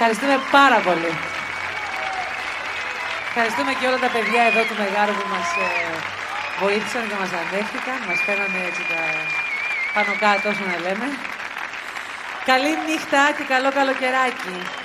Ευχαριστούμε πάρα πολύ. Ευχαριστούμε και όλα τα παιδιά εδώ του Μεγάρου που μας βοήθησαν και μας ανέχθηκαν. Μας φέρανε έτσι τα πάνω κάτω όσο να λέμε. Καλή νύχτα και καλό καλοκαιράκι.